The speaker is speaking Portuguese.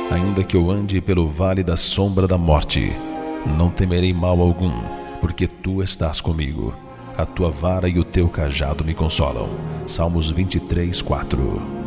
Ainda que eu ande pelo vale da sombra da morte, não temerei mal algum, porque tu estás comigo. A tua vara e o teu cajado me consolam. Salmos 23:4.